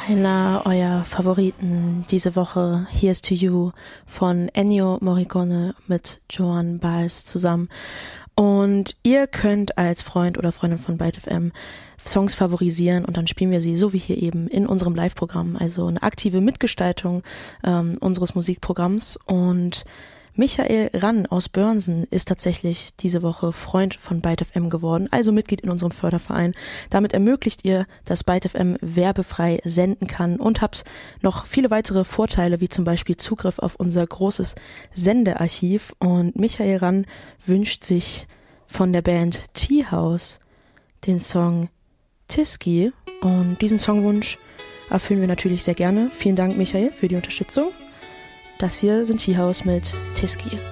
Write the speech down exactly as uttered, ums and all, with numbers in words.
Einer eurer Favoriten diese Woche, Here's to You von Ennio Morricone mit Joan Baez zusammen. Und ihr könnt als Freund oder Freundin von Byte F M Songs favorisieren und dann spielen wir sie, so wie hier eben, in unserem Live-Programm. Also eine aktive Mitgestaltung ähm, unseres Musikprogramms. Und Michael Rann aus Börnsen ist tatsächlich diese Woche Freund von Byte F M geworden, also Mitglied in unserem Förderverein. Damit ermöglicht ihr, dass Byte F M werbefrei senden kann und habt noch viele weitere Vorteile, wie zum Beispiel Zugriff auf unser großes Sendearchiv. Und Michael Rann wünscht sich von der Band Tea House den Song Tiski. Und diesen Songwunsch erfüllen wir natürlich sehr gerne. Vielen Dank, Michael, für die Unterstützung. Das hier sind Tea House mit Tiski.